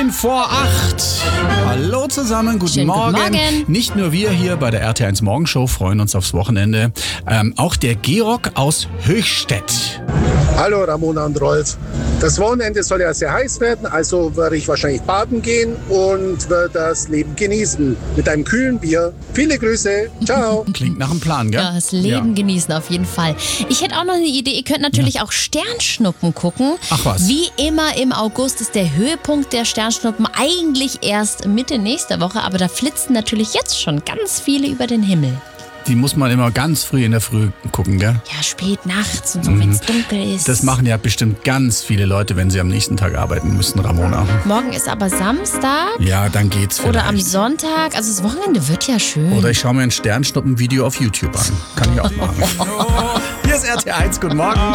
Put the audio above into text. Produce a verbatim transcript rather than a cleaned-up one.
zehn vor acht. Hallo zusammen, guten Schönen Morgen. guten Morgen. Nicht nur wir hier bei der R T eins Morgenshow freuen uns aufs Wochenende, ähm, auch der Georg aus Höchstädt. Hallo Ramona und Rolf. Das Wochenende soll ja sehr heiß werden, also werde ich wahrscheinlich baden gehen und werde das Leben genießen mit einem kühlen Bier. Viele Grüße, ciao. Klingt nach einem Plan, gell? Ja, das Leben Ja. genießen auf jeden Fall. Ich hätte auch noch eine Idee. Ihr könnt natürlich auch Sternschnuppen gucken. Ach was. Wie immer im August ist der Höhepunkt der Sternschnuppen eigentlich erst Mitte nächster Woche, aber da flitzen natürlich jetzt schon ganz viele über den Himmel. Die muss man immer ganz früh in der Früh gucken, gell? Ja, spät nachts und so, wenn es dunkel ist. Das machen ja bestimmt ganz viele Leute, wenn sie am nächsten Tag arbeiten müssen, Ramona. Morgen ist aber Samstag Ja, dann geht's vielleicht. oder am Sonntag. Also das Wochenende wird ja schön. Oder ich schaue mir ein Sternschnuppen-Video auf YouTube an. Kann ich auch machen. Hier ist R T eins, guten Morgen.